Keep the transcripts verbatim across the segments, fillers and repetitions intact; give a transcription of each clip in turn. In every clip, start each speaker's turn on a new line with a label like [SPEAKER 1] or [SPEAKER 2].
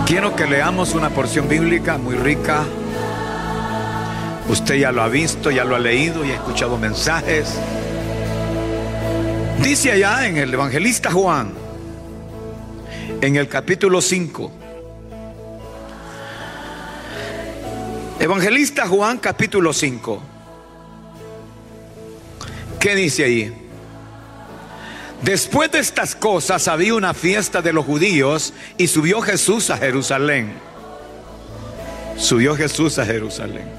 [SPEAKER 1] Quiero que leamos una porción bíblica muy rica. Usted ya lo ha visto, ya lo ha leído y ha escuchado mensajes. Dice allá en el evangelista Juan, en el capítulo cinco. Evangelista Juan, capítulo cinco. ¿Qué dice ahí? Después de estas cosas había una fiesta de los judíos y subió Jesús a Jerusalén. Subió Jesús a Jerusalén.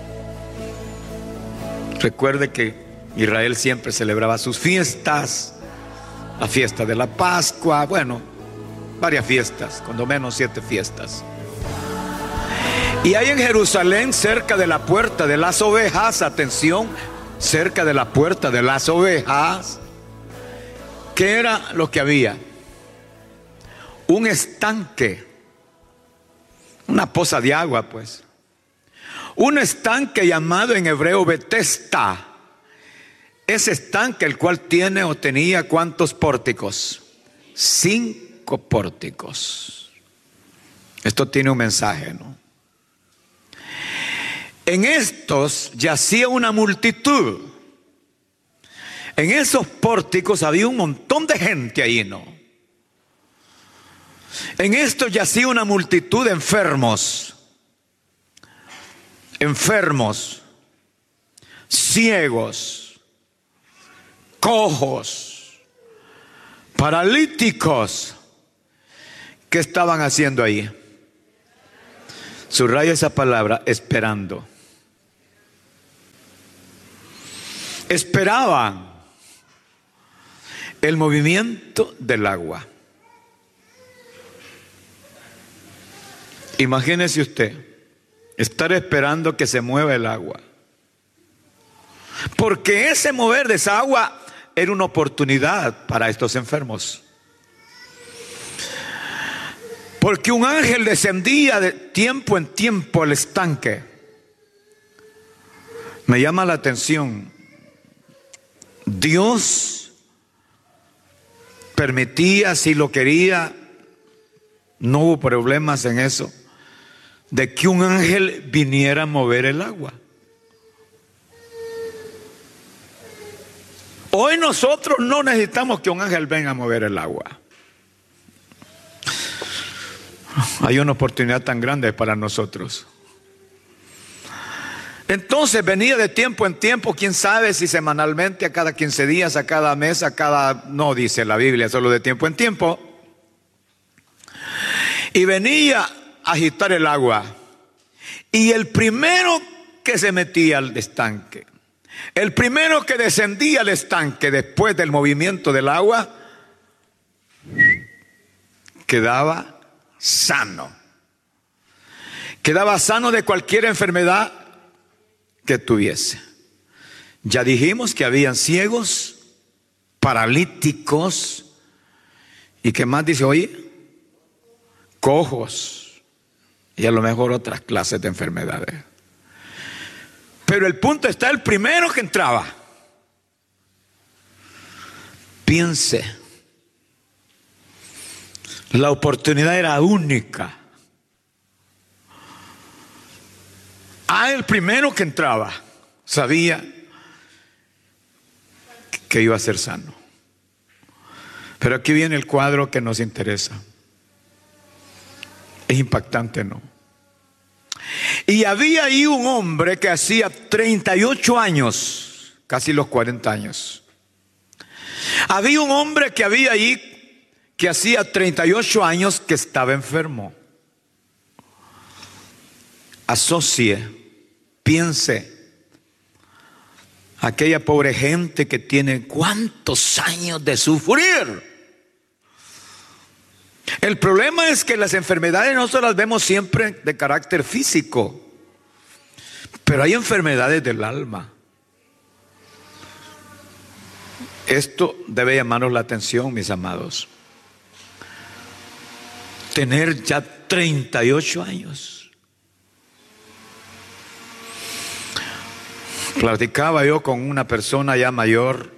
[SPEAKER 1] Recuerde que Israel siempre celebraba sus fiestas, la fiesta de la Pascua, bueno, varias fiestas, cuando menos siete fiestas. Y hay en Jerusalén, cerca de la puerta de las ovejas, atención, cerca de la puerta de las ovejas, ¿qué era lo que había? Un estanque, una poza de agua, pues. Un estanque llamado en hebreo Betesda. Ese estanque, el cual tiene o tenía ¿cuántos pórticos? Cinco pórticos. Esto tiene un mensaje, ¿no? En estos yacía una multitud. En esos pórticos había un montón de gente ahí, ¿no? En esto yacía una multitud de enfermos, enfermos, ciegos, cojos, paralíticos. ¿Qué estaban haciendo ahí? Subraya esa palabra, esperando. Esperaban el movimiento del agua. Imagínese usted estar esperando que se mueva el agua, porque ese mover de esa agua era una oportunidad para estos enfermos, porque un ángel descendía de tiempo en tiempo al estanque. Me llama la atención, Dios permitía, si lo quería, no hubo problemas en eso, de que un ángel viniera a mover el agua. Hoy nosotros no necesitamos que un ángel venga a mover el agua. Hay una oportunidad tan grande para nosotros. Entonces venía de tiempo en tiempo, quién sabe si semanalmente, a cada quince días, a cada mes, a cada... No dice la Biblia, solo de tiempo en tiempo. Y venía a agitar el agua. Y el primero que se metía al estanque, el primero que descendía al estanque después del movimiento del agua, quedaba sano. Quedaba sano de cualquier enfermedad que tuviese. Ya dijimos que habían ciegos, paralíticos, y que más dice, oye, cojos, y a lo mejor otras clases de enfermedades. Pero el punto está, el primero que entraba, piense, la oportunidad era única. Ah, el primero que entraba sabía que iba a ser sano. Pero aquí viene el cuadro que nos interesa. Es impactante, ¿no? Y había ahí un hombre que hacía treinta y ocho años, casi los cuarenta años. Había un hombre que había ahí que hacía treinta y ocho años que estaba enfermo. Asocie, piense, aquella pobre gente que tiene cuántos años de sufrir. El problema es que las enfermedades no se las vemos siempre de carácter físico, pero hay enfermedades del alma. Esto debe llamarnos la atención, mis amados. Tener ya treinta y ocho años. Platicaba yo con una persona ya mayor,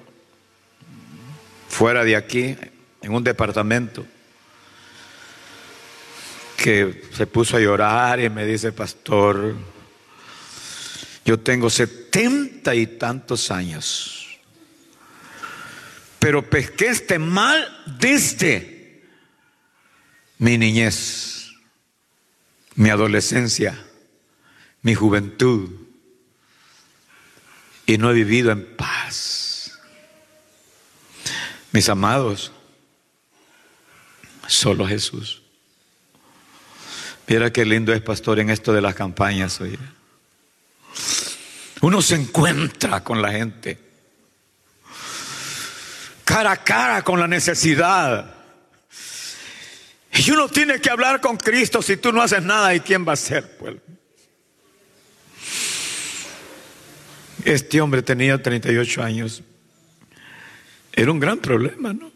[SPEAKER 1] fuera de aquí, en un departamento, que se puso a llorar y me dice: pastor, yo tengo setenta y tantos años, pero pesqué este mal desde mi niñez, mi adolescencia, mi juventud, y no he vivido en paz. Mis amados, solo Jesús. Mira qué lindo es, pastor, en esto de las campañas hoy. Uno se encuentra con la gente, cara a cara con la necesidad, y uno tiene que hablar con Cristo. Si tú no haces nada, ¿y quién va a hacer, pues? Este hombre tenía treinta y ocho años. Era un gran problema, ¿no?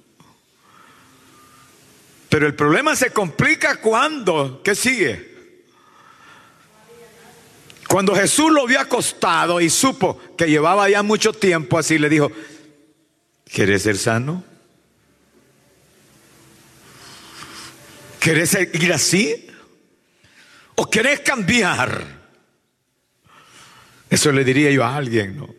[SPEAKER 1] Pero el problema se complica cuando, ¿qué sigue? Cuando Jesús lo vio acostado y supo que llevaba ya mucho tiempo así, le dijo: ¿quieres ser sano? ¿Quieres seguir así? ¿O quieres cambiar? Eso le diría yo a alguien, ¿no?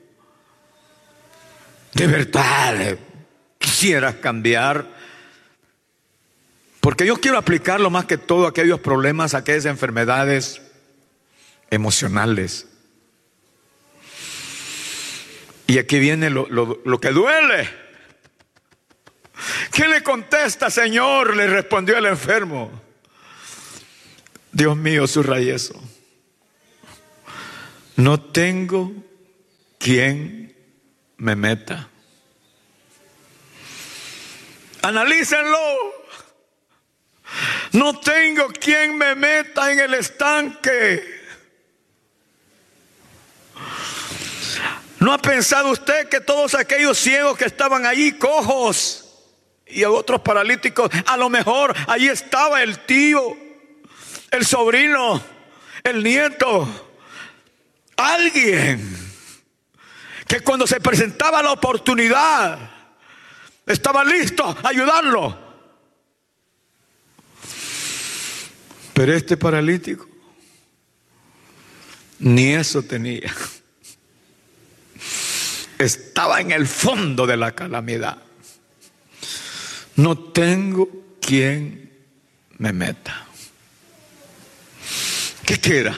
[SPEAKER 1] De verdad, quisieras cambiar. Porque yo quiero aplicarlo más que todo a aquellos problemas, a aquellas enfermedades emocionales. Y aquí viene lo, lo, lo que duele. ¿Qué le contesta, Señor? Le respondió el enfermo. Dios mío, subrayé eso. No tengo quien me meta. Analícenlo. No tengo quien me meta en el estanque. ¿No ha pensado usted que todos aquellos ciegos que estaban allí, cojos y otros paralíticos, a lo mejor allí estaba el tío, el sobrino, el nieto, alguien que cuando se presentaba la oportunidad estaba listo a ayudarlo? Pero este paralítico ni eso tenía. Estaba en el fondo de la calamidad. No tengo quien me meta. ¿Qué queda?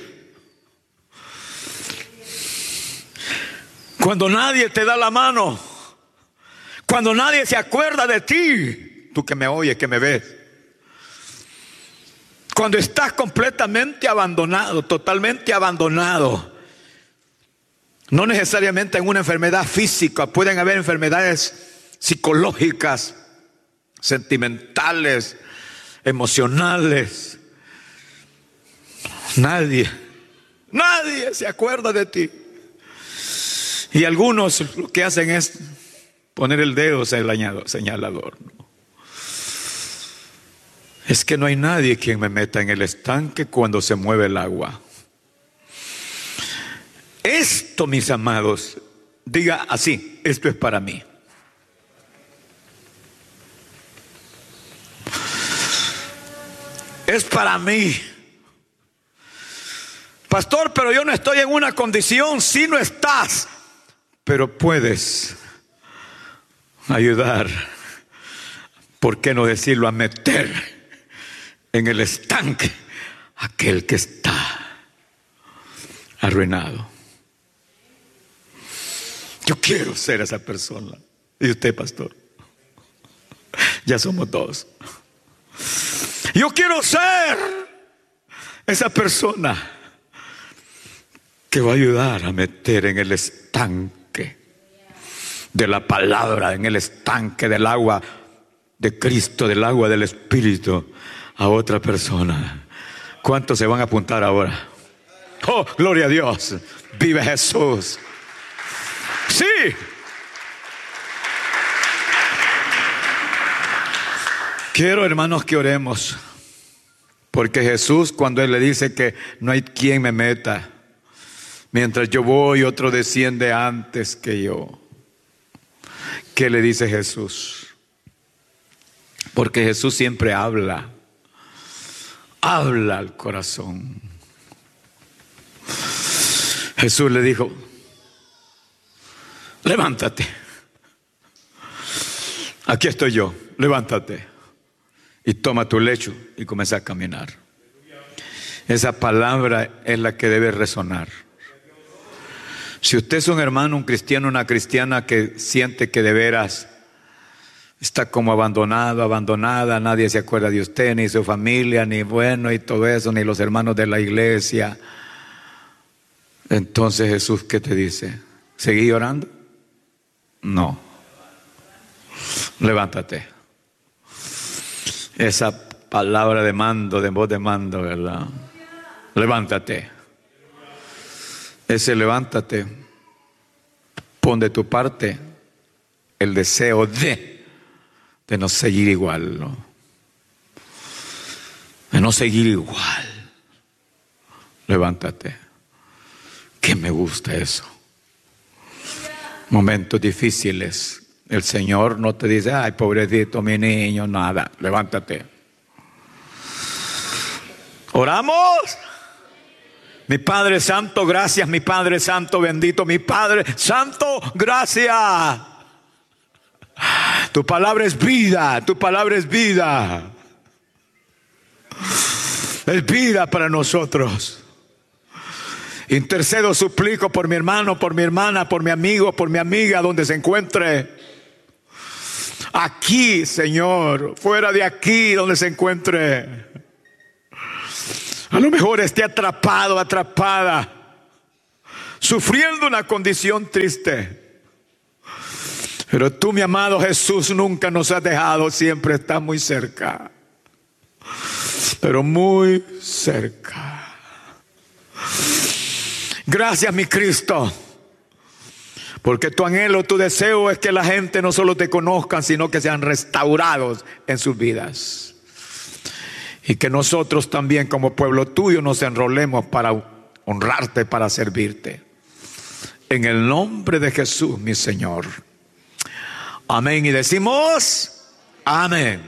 [SPEAKER 1] Cuando nadie te da la mano, cuando nadie se acuerda de ti, tú que me oyes, que me ves, cuando estás completamente abandonado, totalmente abandonado, no necesariamente en una enfermedad física, pueden haber enfermedades psicológicas, sentimentales, emocionales. Nadie, nadie se acuerda de ti. Y algunos lo que hacen es poner el dedo señalador, ¿no? Es que no hay nadie quien me meta en el estanque cuando se mueve el agua. Esto, mis amados, diga así: esto es para mí. Es para mí. Pastor, pero yo no estoy en una condición. Sí, no estás, pero puedes ayudar, ¿por qué no decirlo?, a meter en el estanque aquel que está arruinado. Yo quiero ser esa persona. Y usted, pastor, ya somos dos. Yo quiero ser esa persona que va a ayudar a meter en el estanque de la palabra, en el estanque del agua de Cristo, del agua del Espíritu, a otra persona. ¿Cuántos se van a apuntar ahora? Oh, gloria a Dios. Vive Jesús. Sí. Quiero, hermanos, que oremos, porque Jesús, cuando Él le dice que no hay quien me meta, mientras yo voy, otro desciende antes que yo. ¿Qué le dice Jesús? Porque Jesús siempre habla. habla al corazón. Jesús le dijo: levántate. Aquí estoy yo, levántate y toma tu lecho y comienza a caminar. Esa palabra es la que debe resonar. Si usted es un hermano, un cristiano, una cristiana que siente que de veras está como abandonado, abandonada, nadie se acuerda de usted, ni su familia, ni bueno, y todo eso, ni los hermanos de la iglesia, entonces Jesús, ¿qué te dice? ¿Seguí llorando? No. Levántate. Esa palabra de mando, de voz de mando, ¿verdad? Levántate. Ese levántate, pon de tu parte el deseo de, de no seguir igual, ¿no? De no seguir igual. Levántate. Que me gusta eso. Momentos difíciles. El Señor no te dice: ay, pobrecito mi niño, nada. Levántate. Oramos. Mi Padre Santo, gracias. Mi Padre Santo, bendito. Mi Padre Santo, gracias. Tu palabra es vida. Tu palabra es vida. Es vida para nosotros. Intercedo, suplico por mi hermano, por mi hermana, por mi amigo, por mi amiga, donde se encuentre. Aquí, Señor, fuera de aquí, donde se encuentre. A lo mejor esté atrapado, atrapada, sufriendo una condición triste. Pero tú, mi amado Jesús, nunca nos has dejado, siempre estás muy cerca. Pero muy cerca. Gracias, mi Cristo. Porque tu anhelo, tu deseo es que la gente no solo te conozcan, sino que sean restaurados en sus vidas. Y que nosotros también como pueblo tuyo nos enrolemos para honrarte, para servirte. En el nombre de Jesús, mi Señor. Amén. Y decimos amén.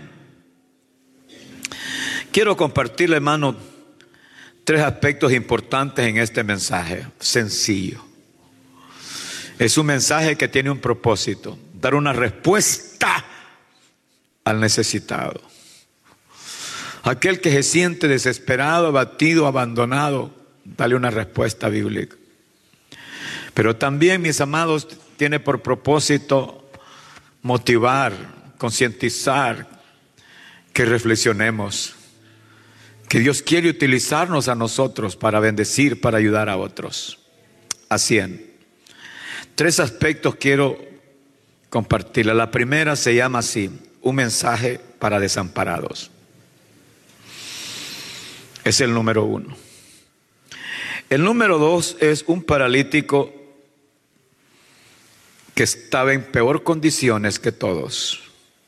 [SPEAKER 1] Quiero compartirle, hermano, tres aspectos importantes en este mensaje. Sencillo. Es un mensaje que tiene un propósito: dar una respuesta al necesitado. Aquel que se siente desesperado, abatido, abandonado, dale una respuesta bíblica. Pero también, mis amados, tiene por propósito motivar, concientizar, que reflexionemos. Que Dios quiere utilizarnos a nosotros para bendecir, para ayudar a otros. Así en tres aspectos quiero compartirla. La primera se llama así: un mensaje para desamparados. Es el número uno. El número dos es un paralítico que estaba en peor condiciones que todos.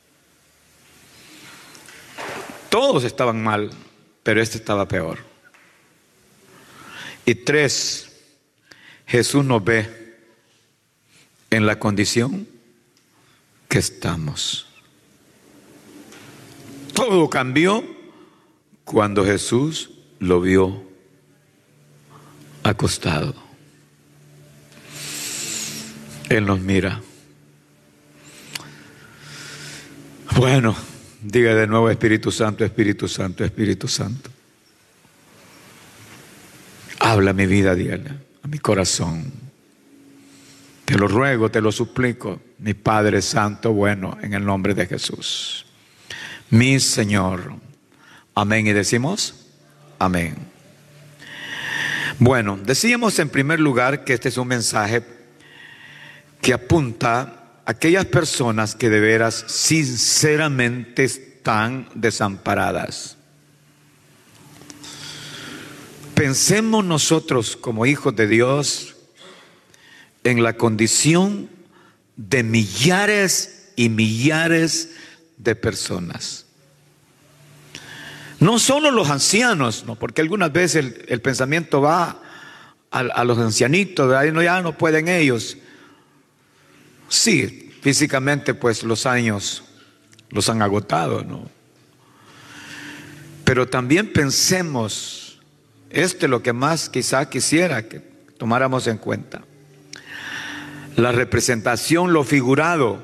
[SPEAKER 1] Todos estaban mal, pero este estaba peor. Y tres, Jesús nos ve en la condición que estamos. Todo cambió cuando Jesús lo vio acostado. Él nos mira. Bueno, diga de nuevo: Espíritu Santo, Espíritu Santo, Espíritu Santo. Habla a mi vida diaria, a mi corazón. Te lo ruego, te lo suplico, mi Padre Santo, bueno, en el nombre de Jesús. Mi Señor. Amén. Y decimos amén. Bueno, decíamos en primer lugar que este es un mensaje que apunta a aquellas personas que de veras sinceramente están desamparadas. Pensemos nosotros como hijos de Dios en la condición de millares y millares de personas. No solo los ancianos, ¿no? Porque algunas veces el, el pensamiento va a, a los ancianitos, de ahí no, ya no pueden ellos. Sí, físicamente pues los años los han agotado, ¿no? Pero también pensemos, esto es lo que más quizá quisiera que tomáramos en cuenta. La representación, lo figurado.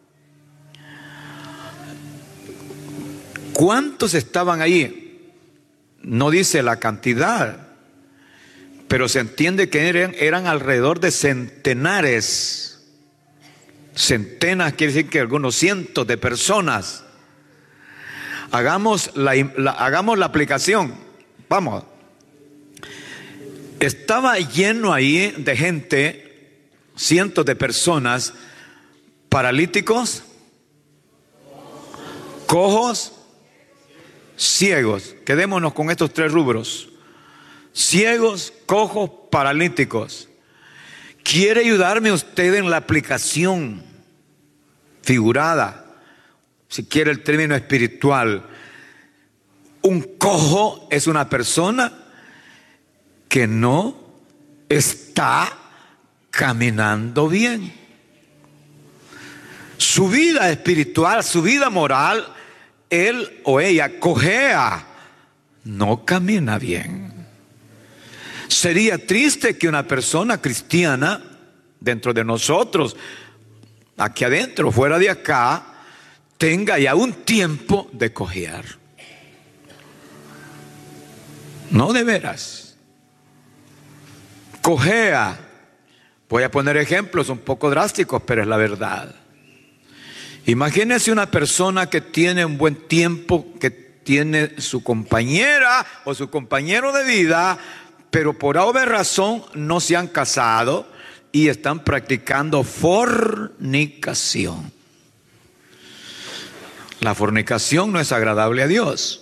[SPEAKER 1] ¿Cuántos estaban ahí? No dice la cantidad, pero se entiende que eran, eran alrededor de centenares. Centenas quiere decir que algunos cientos de personas. Hagamos la, la, hagamos la aplicación. Vamos. Estaba lleno ahí de gente, cientos de personas, paralíticos, cojos, ciegos. Quedémonos con estos tres rubros: ciegos, cojos, paralíticos. ¿Quiere ayudarme usted en la aplicación figurada? Si quiere el término espiritual. Un cojo es una persona que no está caminando bien. Su vida espiritual, su vida moral, él o ella cojea, no camina bien. Sería triste que una persona cristiana dentro de nosotros, aquí adentro, fuera de acá, tenga ya un tiempo de cojear. No, de veras. Cojea. Voy a poner ejemplos un poco drásticos, pero es la verdad. Imagínese una persona que tiene un buen tiempo, que tiene su compañera o su compañero de vida, pero por alguna razón no se han casado y están practicando fornicación. La fornicación no es agradable a Dios.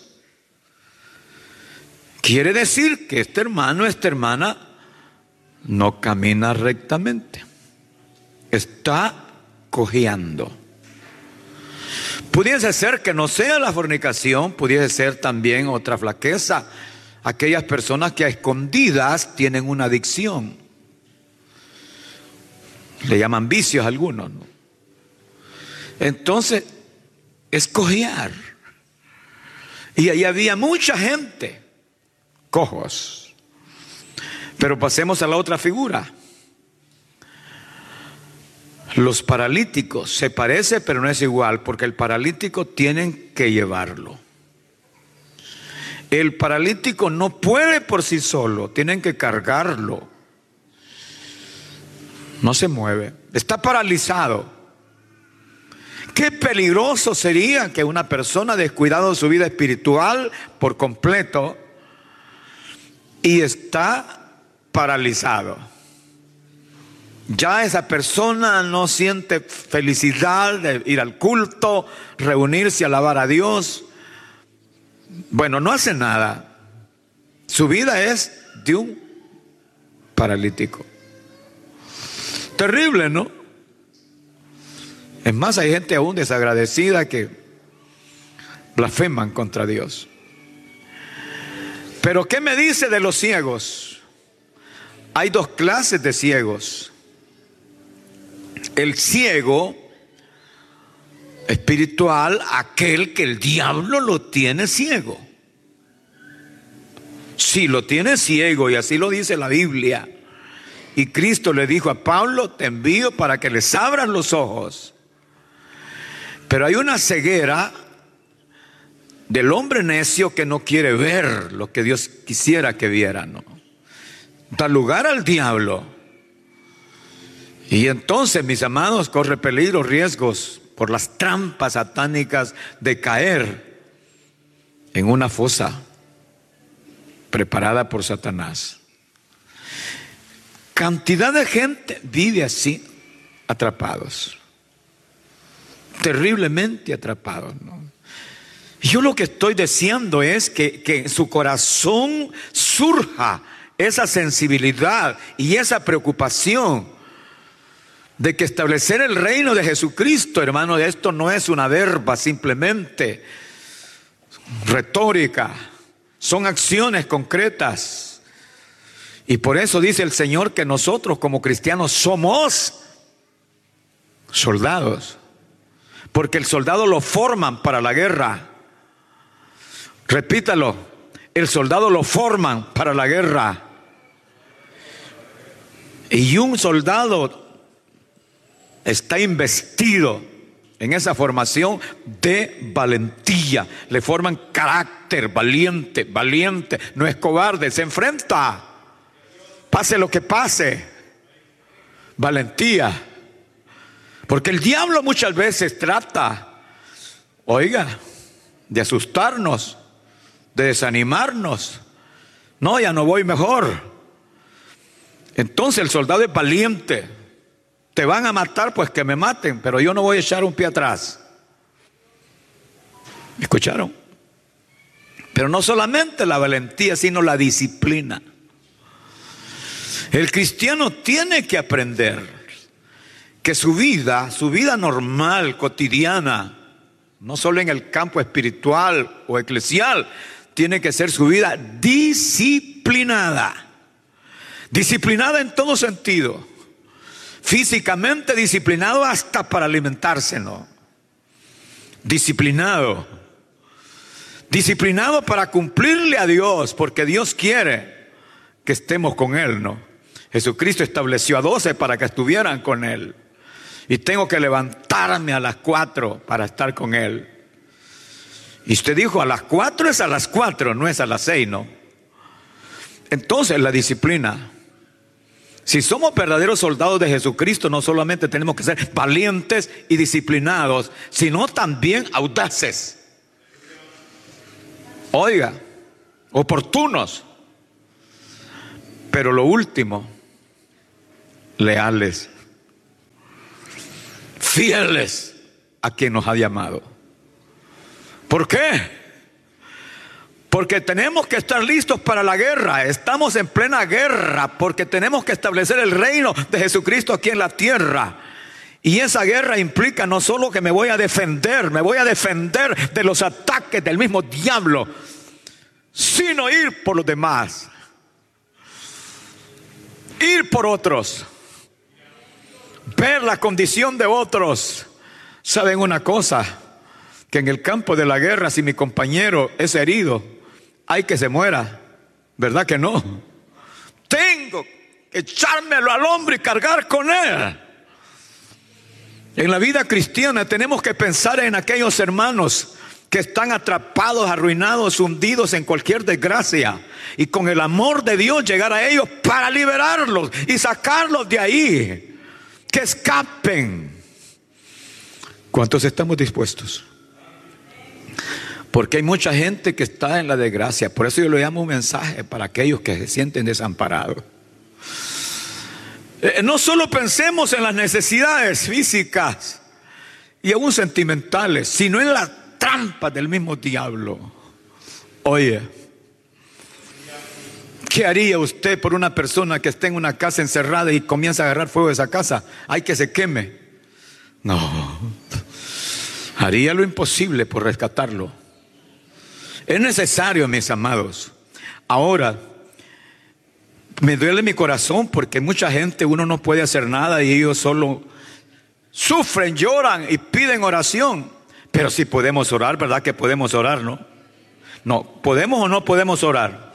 [SPEAKER 1] Quiere decir que este hermano, esta hermana, no camina rectamente. Está cojeando. Pudiese ser que no sea la fornicación, pudiese ser también otra flaqueza. Aquellas personas que a escondidas tienen una adicción. Le llaman vicios a algunos, ¿no? Entonces, es cojear. Y ahí había mucha gente, cojos. Pero pasemos a la otra figura. Los paralíticos, se parece pero no es igual, porque el paralítico tienen que llevarlo. El paralítico no puede por sí solo, tienen que cargarlo. No se mueve, está paralizado. Qué peligroso sería que una persona descuidado de su vida espiritual por completo y está paralizado. Ya esa persona no siente felicidad de ir al culto, reunirse, alabar a Dios. Bueno, no hace nada. Su vida es de un paralítico. Terrible, ¿no? Es más, hay gente aún desagradecida que blasfeman contra Dios. Pero ¿qué me dice de los ciegos? Hay dos clases de ciegos. El ciego espiritual, aquel que el diablo lo tiene ciego. Sí, lo tiene ciego, y así lo dice la Biblia. Y Cristo le dijo a Pablo: te envío para que les abras los ojos. Pero hay una ceguera del hombre necio que no quiere ver lo que Dios quisiera que viera, ¿no? Da lugar al diablo. Y entonces, mis amados, corre peligro, riesgos por las trampas satánicas de caer en una fosa preparada por Satanás. Cantidad de gente vive así, atrapados, terriblemente atrapados, ¿no? Yo lo que estoy deseando es que, que en su corazón surja esa sensibilidad y esa preocupación de que establecer el reino de Jesucristo, hermano, esto no es una verba simplemente retórica, son acciones concretas. Y por eso dice el Señor que nosotros como cristianos somos soldados, porque el soldado lo forman para la guerra. Repítalo. El soldado lo forman para la guerra. Y un soldado está investido en esa formación de valentía. Le forman carácter, valiente, valiente, no es cobarde, se enfrenta, pase lo que pase. Valentía. Porque el diablo muchas veces trata, oiga, de asustarnos, de desanimarnos. No, ya no voy mejor. Entonces el soldado es valiente. Te van a matar, pues que me maten, pero yo no voy a echar un pie atrás. ¿Me escucharon? Pero no solamente la valentía, sino la disciplina. El cristiano tiene que aprender que su vida, su vida normal, cotidiana, no solo en el campo espiritual o eclesial, tiene que ser su vida disciplinada. Disciplinada en todo sentido. Físicamente disciplinado hasta para alimentarse, ¿no? Disciplinado. Disciplinado para cumplirle a Dios, porque Dios quiere que estemos con Él, ¿no? Jesucristo estableció a doce para que estuvieran con Él. Y tengo que levantarme a las cuatro para estar con Él. Y usted dijo, a las cuatro es a las cuatro, no es a las seis, ¿no? Entonces la disciplina. Si somos verdaderos soldados de Jesucristo, no solamente tenemos que ser valientes y disciplinados, sino también audaces. Oiga, oportunos. Pero lo último, leales, fieles a quien nos ha llamado. ¿Por qué? Porque tenemos que estar listos para la guerra. Estamos en plena guerra porque tenemos que establecer el reino de Jesucristo aquí en la tierra. Y esa guerra implica no solo que me voy a defender, me voy a defender de los ataques del mismo diablo, sino ir por los demás, ir por otros, ver la condición de otros. ¿Saben una cosa? Que en el campo de la guerra, si mi compañero es herido, hay que se muera, ¿verdad que no? Tengo que echármelo al hombro y cargar con él. En la vida cristiana tenemos que pensar en aquellos hermanos que están atrapados, arruinados, hundidos en cualquier desgracia, y con el amor de Dios llegar a ellos para liberarlos y sacarlos de ahí, que escapen. ¿Cuántos estamos dispuestos? Porque hay mucha gente que está en la desgracia. Por eso yo le llamo un mensaje para aquellos que se sienten desamparados. Eh, no solo pensemos en las necesidades físicas y aún sentimentales, sino en las trampas del mismo diablo. Oye, ¿qué haría usted por una persona que está en una casa encerrada y comienza a agarrar fuego de esa casa? Hay que se queme. No, haría lo imposible por rescatarlo. Es necesario, mis amados. Ahora, me duele mi corazón porque mucha gente, uno no puede hacer nada y ellos solo sufren, lloran y piden oración. Pero si podemos orar, ¿verdad que podemos orar, no? No, ¿podemos o no podemos orar?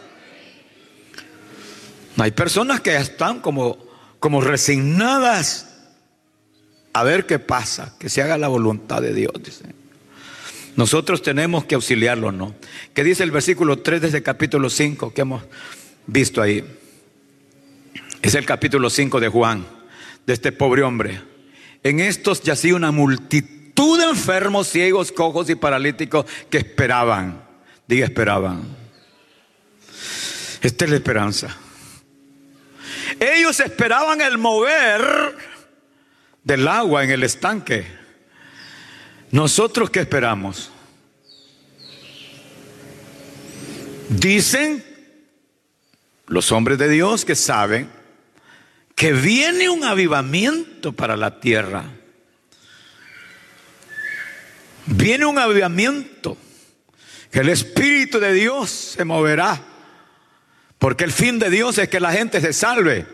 [SPEAKER 1] Hay personas que están como, como resignadas a ver qué pasa, que se haga la voluntad de Dios, dice. Nosotros tenemos que auxiliarlo, ¿no? ¿Qué dice el versículo tres de ese capítulo cinco que hemos visto ahí? Es el capítulo cinco de Juan, de este pobre hombre. En estos yacía una multitud de enfermos, ciegos, cojos y paralíticos que esperaban. Diga, esperaban. Esta es la esperanza. Ellos esperaban el mover del agua en el estanque. ¿Nosotros qué esperamos? Dicen los hombres de Dios que saben que viene un avivamiento para la tierra. Viene un avivamiento, que el Espíritu de Dios se moverá, porque el fin de Dios es que la gente se salve.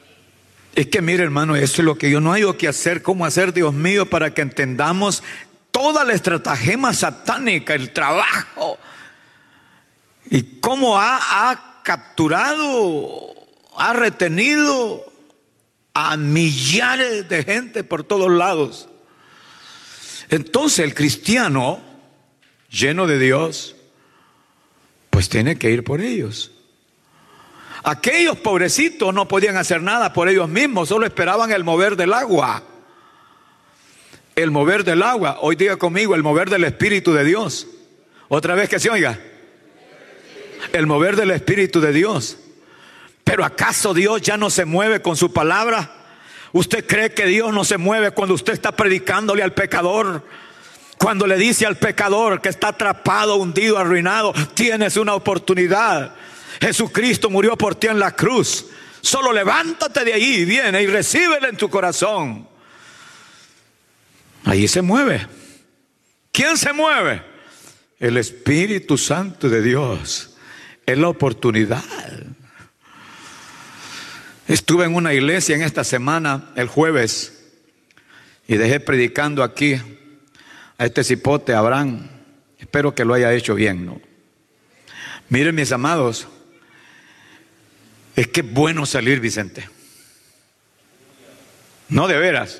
[SPEAKER 1] Es que mire, hermano, eso es lo que yo no hay que hacer. ¿Cómo hacer, Dios mío, para que entendamos toda la estratagema satánica, el trabajo, y cómo ha, ha capturado, ha retenido a millares de gente por todos lados. Entonces el cristiano lleno de Dios, pues tiene que ir por ellos. Aquellos pobrecitos no podían hacer nada por ellos mismos, solo esperaban el mover del agua. El mover del agua, hoy diga conmigo, el mover del Espíritu de Dios. Otra vez que se oiga. El mover del Espíritu de Dios. Pero ¿acaso Dios ya no se mueve con su palabra? ¿Usted cree que Dios no se mueve cuando usted está predicándole al pecador? Cuando le dice al pecador que está atrapado, hundido, arruinado, tienes una oportunidad. Jesucristo murió por ti en la cruz. Solo levántate de allí y viene y recíbele en tu corazón. Ahí se mueve. ¿Quién se mueve? El Espíritu Santo de Dios. Es la oportunidad. Estuve en una iglesia en esta semana, el jueves, y dejé predicando aquí a este cipote, Abraham. Espero que lo haya hecho bien, ¿no? Miren, mis amados, es que es bueno salir, Vicente. No, de veras.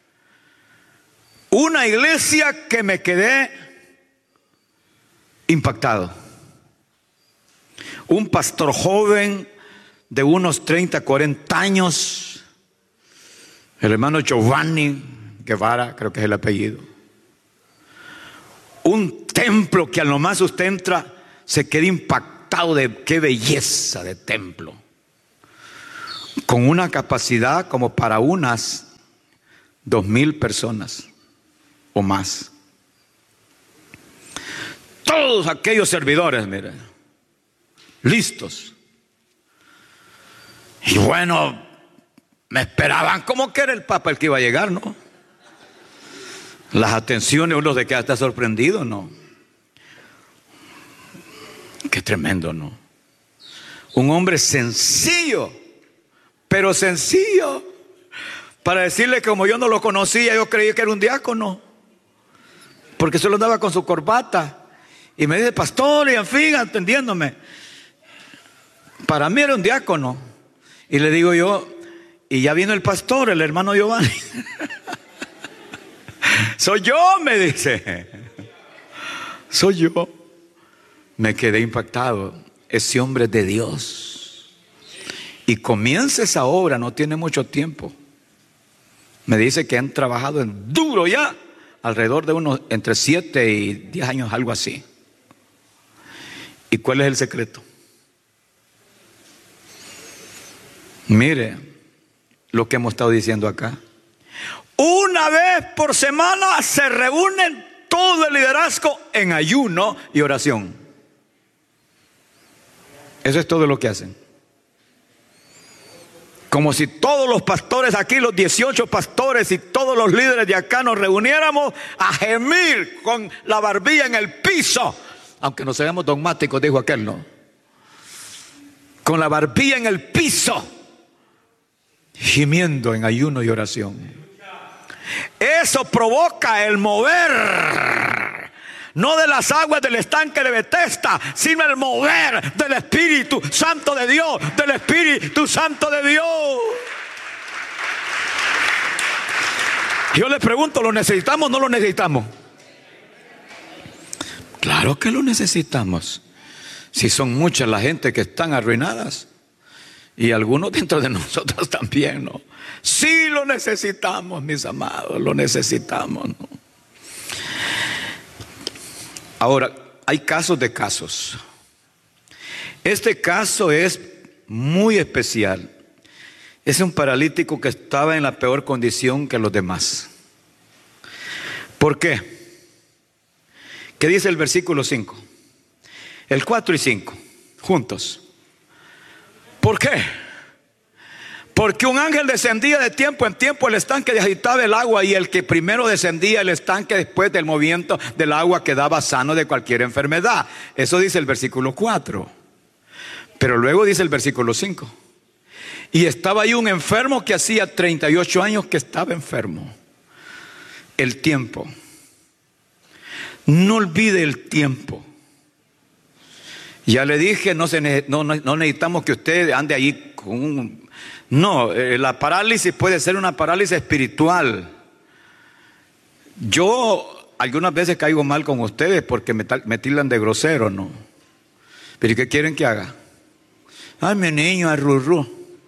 [SPEAKER 1] Una iglesia que me quedé impactado. Un pastor joven de unos treinta, cuarenta años, el hermano Giovanni Guevara, creo que es el apellido. Un templo que a lo más usted entra, se queda impactado de qué belleza de templo. Con una capacidad como para unas dos mil personas o más. Todos aquellos servidores, miren, listos. Y bueno, me esperaban como que era el Papa el que iba a llegar, ¿no? Las atenciones, uno se queda hasta sorprendido, ¿no? Qué tremendo, ¿no? Un hombre sencillo, pero sencillo. Para decirle que como yo no lo conocía, yo creí que era un diácono, porque solo andaba con su corbata. Y me dice, pastor, y en fin, atendiéndome. Para mí era un diácono. Y le digo yo, y ya vino el pastor, el hermano Giovanni. Soy yo, me dice. Soy yo. Me quedé impactado. Ese hombre es de Dios. Y comienza esa obra, no tiene mucho tiempo. Me dice que han trabajado en duro ya, alrededor de unos entre siete y diez años, algo así. ¿Y cuál es el secreto? Mire lo que hemos estado diciendo acá. Una vez por semana se reúnen todo el liderazgo en ayuno y oración. Eso es todo lo que hacen. Como si todos los pastores aquí, los dieciocho pastores y todos los líderes de acá nos reuniéramos a gemir con la barbilla en el piso. Aunque no seamos dogmáticos, dijo aquel, ¿no? Con la barbilla en el piso, gimiendo en ayuno y oración. Eso provoca el mover, no de las aguas del estanque de Betesda, sino el mover del Espíritu Santo de Dios, del Espíritu Santo de Dios. Yo les pregunto, ¿lo necesitamos o no lo necesitamos? Claro que lo necesitamos. Si son muchas la gente que están arruinadas, y algunos dentro de nosotros también, ¿no? Sí lo necesitamos, mis amados, lo necesitamos, ¿no? Ahora, hay casos de casos. Este caso es muy especial. Es un paralítico que estaba en la peor condición que los demás. ¿Por qué? ¿Qué dice el versículo cinco? El cuatro y cinco, juntos. ¿Por qué? Porque un ángel descendía de tiempo en tiempo el estanque y agitaba el agua, y el que primero descendía el estanque después del movimiento del agua quedaba sano de cualquier enfermedad. Eso dice el versículo cuatro. Pero luego dice el versículo cinco. Y estaba ahí un enfermo que hacía treinta y ocho años que estaba enfermo. El tiempo. No olvide el tiempo. Ya le dije, no, se, no, no, no necesitamos que usted ande allí con un... No, eh, la parálisis puede ser una parálisis espiritual. Yo algunas veces caigo mal con ustedes porque me, me tildan de grosero, ¿no? Pero ¿qué quieren que haga? Ay, mi niño, arrurru.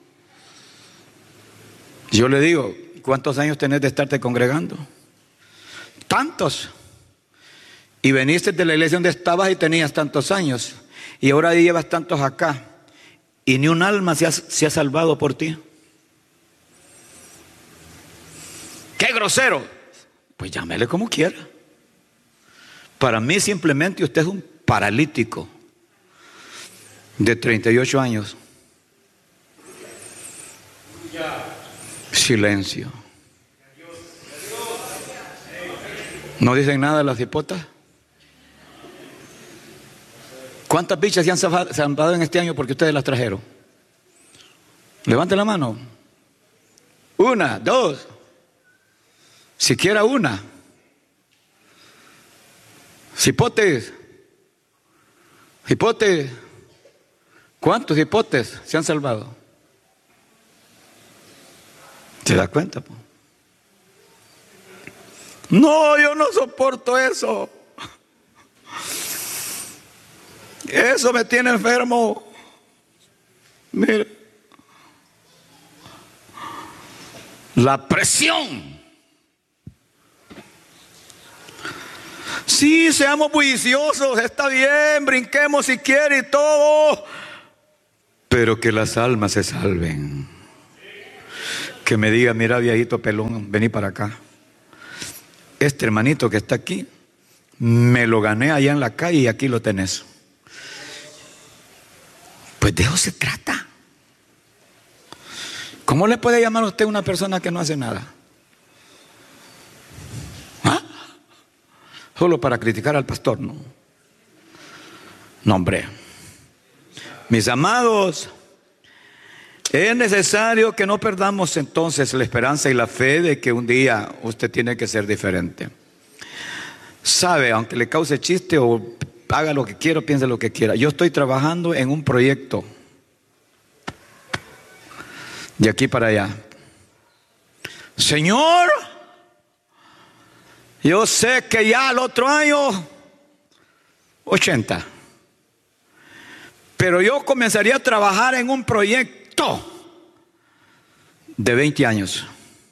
[SPEAKER 1] Yo le digo, ¿cuántos años tenés de estarte congregando? Tantos. Y veniste de la iglesia donde estabas y tenías tantos años. Y ahora llevas tantos acá. Y ni un alma se ha, se ha salvado por ti. ¡Qué grosero! Pues llámele como quiera. Para mí simplemente usted es un paralítico de treinta y ocho años. Silencio. ¿No dicen nada las hipotas? ¿Cuántas bichas se han salvado en este año porque ustedes las trajeron? Levante la mano. Una, dos. Siquiera una. Hipotes. Hipotes. ¿Cuántos hipotes se han salvado? ¿Se da cuenta? Po? No, yo no soporto eso. Eso me tiene enfermo. Mire. La presión. Sí, seamos bulliciosos, está bien, brinquemos si quiere y todo. Pero que las almas se salven. Que me diga, mira viejito pelón, vení para acá. Este hermanito que está aquí, me lo gané allá en la calle y aquí lo tenés. Pues de eso se trata. ¿Cómo le puede llamar a usted a una persona que no hace nada? ¿Ah? Solo para criticar al pastor, no. No, hombre. Mis amados, es necesario que no perdamos entonces la esperanza y la fe de que un día usted tiene que ser diferente. Sabe, aunque le cause chiste o haga lo que quiera, piense lo que quiera. Yo estoy trabajando en un proyecto de aquí para allá. Señor, yo sé que ya el otro año ochenta, pero yo comenzaría a trabajar en un proyecto de veinte años.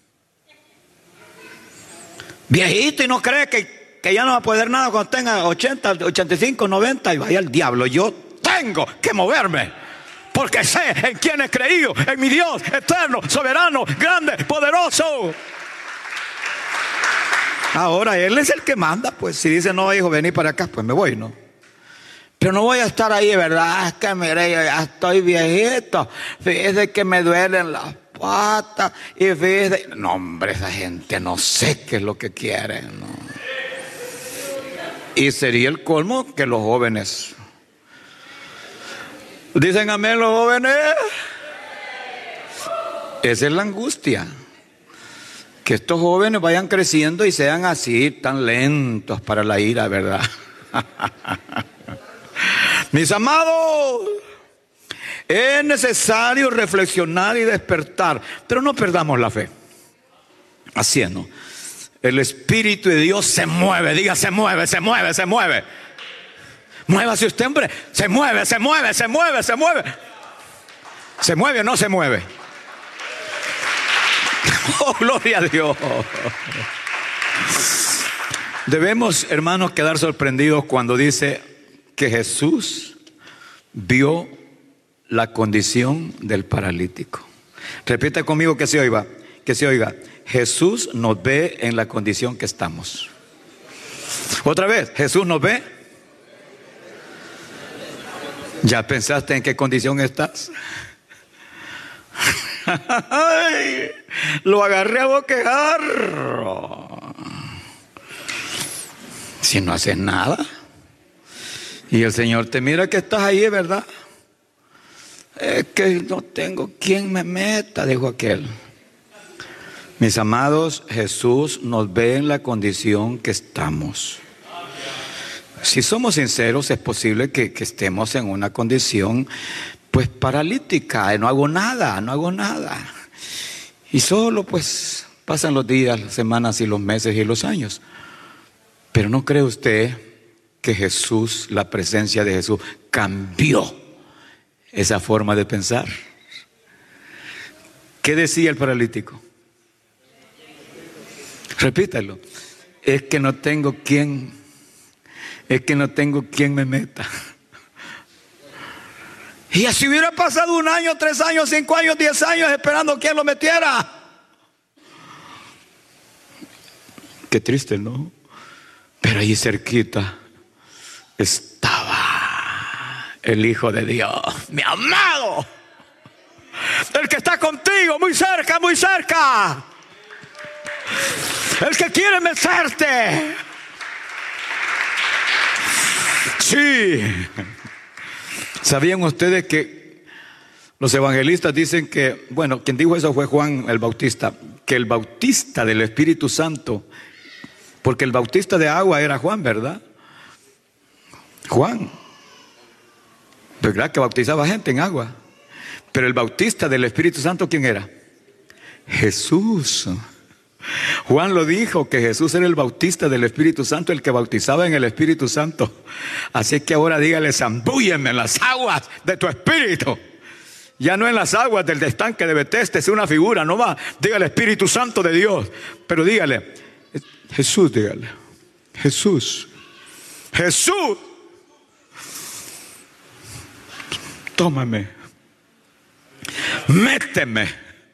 [SPEAKER 1] Viejito y no cree que, que ya no va a poder nada cuando tenga ochenta, ochenta y cinco, noventa y vaya al diablo. Yo tengo que moverme porque sé en quién he creído, en mi Dios eterno, soberano, grande, poderoso. Ahora Él es el que manda, pues si dice no, hijo, vení para acá, pues me voy, ¿no? Pero no voy a estar ahí, ¿verdad? Es que mire, yo ya estoy viejito. Fíjese que me duelen las patas. Y fíjese, no, hombre, esa gente no sé qué es lo que quiere, ¿no? Y sería el colmo que los jóvenes dicen amén, los jóvenes. Esa es la angustia. Que estos jóvenes vayan creciendo y sean así, tan lentos para la ira, ¿verdad? Mis amados, es necesario reflexionar y despertar, pero no perdamos la fe. Así es, ¿no? El Espíritu de Dios se mueve, diga se mueve, se mueve, se mueve. Muévase usted, hombre, se mueve, se mueve, se mueve, se mueve. ¿Se mueve o no se mueve? Oh, gloria a Dios. Debemos, hermanos, quedar sorprendidos cuando dice que Jesús vio la condición del paralítico. Repita conmigo que se oiga, que se oiga. Jesús nos ve en la condición que estamos. Otra vez, Jesús nos ve. ¿Ya pensaste en qué condición estás? Ay, lo agarré a boquejar. Si no haces nada y el Señor te mira que estás ahí, ¿verdad? Es que no tengo quien me meta, dijo aquel. Mis amados, Jesús nos ve en la condición que estamos. Si somos sinceros, es posible que, que estemos en una condición pues paralítica. No hago nada, no hago nada. Y solo pues pasan los días, las semanas y los meses y los años. Pero ¿no cree usted que Jesús, la presencia de Jesús, cambió esa forma de pensar? ¿Qué decía el paralítico? Repítalo. Es que no tengo quien, es que no tengo quien me meta. Y así hubiera pasado un año, tres años, cinco años, diez años esperando quien lo metiera. Qué triste, ¿no? Pero ahí cerquita estaba el Hijo de Dios, mi amado, el que está contigo, muy cerca, muy cerca, el que quiere meterte. Sí. ¿Sabían ustedes que los evangelistas dicen que, bueno, quien dijo eso fue Juan el Bautista, que el bautista del Espíritu Santo, porque el bautista de agua era Juan, ¿verdad? Juan, ¿verdad? Que bautizaba gente en agua. Pero el bautista del Espíritu Santo, ¿quién era? Jesús. Juan lo dijo, que Jesús era el bautista del Espíritu Santo, el que bautizaba en el Espíritu Santo. Así que ahora dígale, zambúyeme en las aguas de tu Espíritu. Ya no en las aguas del estanque de Betesda, es una figura, no va. Dígale Espíritu Santo de Dios. Pero dígale, Jesús, dígale, Jesús, Jesús, tómame, méteme,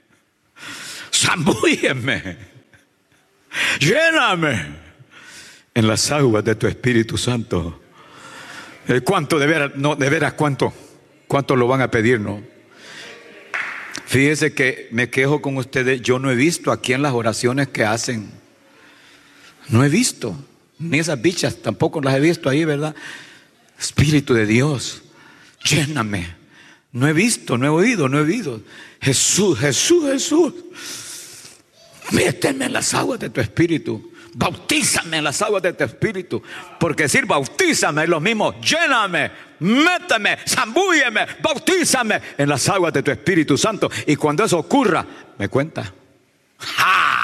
[SPEAKER 1] zambúyeme, lléname en las aguas de tu Espíritu Santo. ¿Cuánto de veras, no, de veras, cuánto, cuánto lo van a pedir, no? Fíjese que me quejo con ustedes, yo no he visto aquí en las oraciones que hacen. No he visto, ni esas bichas tampoco las he visto ahí, ¿verdad? Espíritu de Dios, lléname. No he visto, no he oído, no he oído. Jesús, Jesús, Jesús, méteme en las aguas de tu Espíritu. Bautízame en las aguas de tu Espíritu. Porque decir bautízame es lo mismo. Lléname, méteme, zambúyeme, bautízame en las aguas de tu Espíritu Santo. Y cuando eso ocurra, me cuenta. ¡Ja!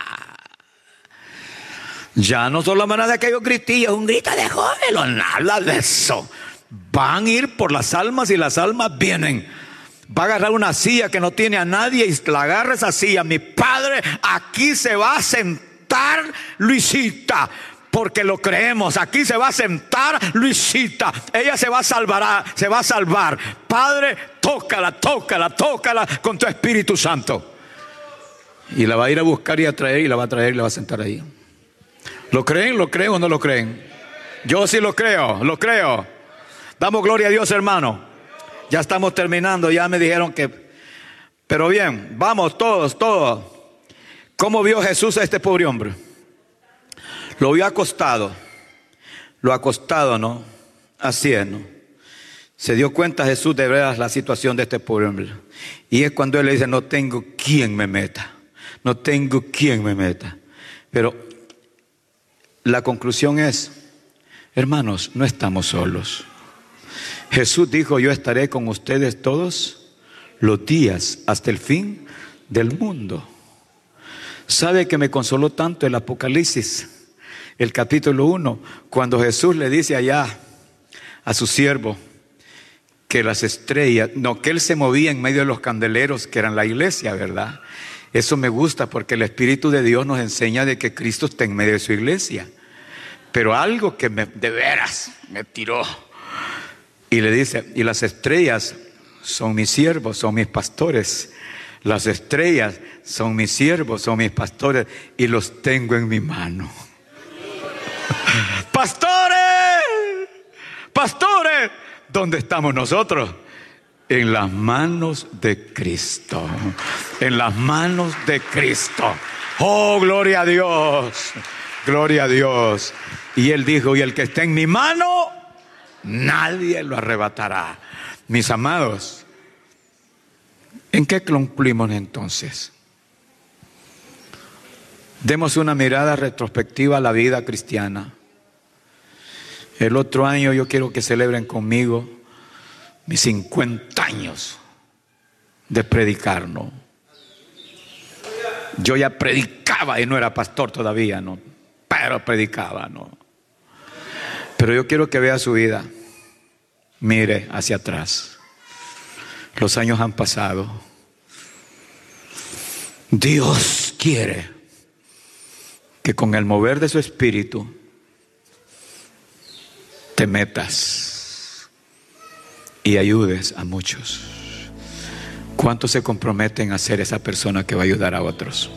[SPEAKER 1] Ya no solo van a de aquellos gritillos, un grito de joven, nada de eso. Van a ir por las almas y las almas vienen. Va a agarrar una silla que no tiene a nadie y la agarra esa silla. Mi padre, aquí se va a sentar Luisita, porque lo creemos. Aquí se va a sentar Luisita. Ella se va a salvar, se va a salvar. Padre, tócala, tócala, tócala con tu Espíritu Santo. Y la va a ir a buscar y a traer, y la va a traer y la va a sentar ahí. ¿Lo creen? ¿Lo creen o no lo creen? Yo sí lo creo, lo creo. Damos gloria a Dios, hermano. Ya estamos terminando, ya me dijeron que... Pero bien, vamos todos, todos. ¿Cómo vio Jesús a este pobre hombre? Lo vio acostado. Lo acostado, ¿no? Así es, ¿no? Se dio cuenta Jesús de ver la situación de este pobre hombre. Y es cuando él le dice, no tengo quien me meta. No tengo quien me meta. Pero la conclusión es, hermanos, no estamos solos. Jesús dijo, yo estaré con ustedes todos los días hasta el fin del mundo. ¿Sabe que me consoló tanto el Apocalipsis, el capítulo uno, cuando Jesús le dice allá a su siervo que las estrellas, no, que él se movía en medio de los candeleros que eran la iglesia, ¿verdad? Eso me gusta porque el Espíritu de Dios nos enseña de que Cristo está en medio de su iglesia. Pero algo que me, de veras me tiró. Y le dice, y las estrellas son mis siervos, son mis pastores. Las estrellas son mis siervos, son mis pastores. Y los tengo en mi mano. ¡Pastores! ¡Pastores! ¿Dónde estamos nosotros? En las manos de Cristo. En las manos de Cristo. ¡Oh, gloria a Dios! ¡Gloria a Dios! Y él dijo, y el que esté en mi mano, nadie lo arrebatará. Mis amados, ¿en qué concluimos entonces? Demos una mirada retrospectiva a la vida cristiana. El otro año yo quiero que celebren conmigo mis cincuenta años de predicar, ¿no? Yo ya predicaba y no era pastor todavía, ¿no? Pero predicaba, ¿no? Pero yo quiero que vea su vida. Mire hacia atrás. Los años han pasado. Dios quiere que con el mover de su espíritu te metas y ayudes a muchos. ¿Cuántos se comprometen a ser esa persona que va a ayudar a otros?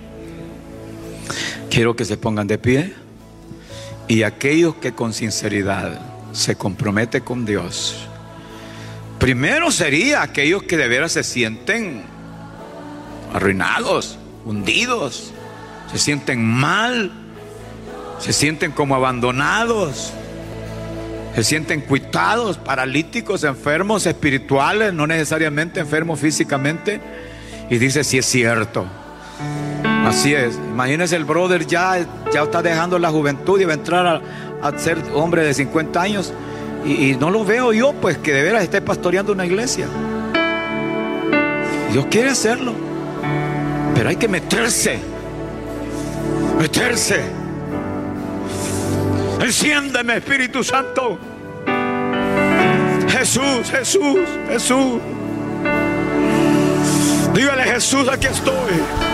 [SPEAKER 1] Quiero que se pongan de pie. Y aquellos que con sinceridad se comprometen con Dios, primero sería aquellos que de veras se sienten arruinados, hundidos, se sienten mal, se sienten como abandonados, se sienten cuitados, paralíticos, enfermos espirituales, no necesariamente enfermos físicamente. Y dice, sí es cierto, así es. Imagínense, el brother ya, ya está dejando la juventud y va a entrar a, a ser hombre de cincuenta años y, y no lo veo yo, pues, que de veras esté pastoreando una iglesia. Dios quiere hacerlo, pero hay que meterse, meterse. Enciéndeme, Espíritu Santo. Jesús, Jesús, Jesús. Dígale, Jesús, aquí estoy.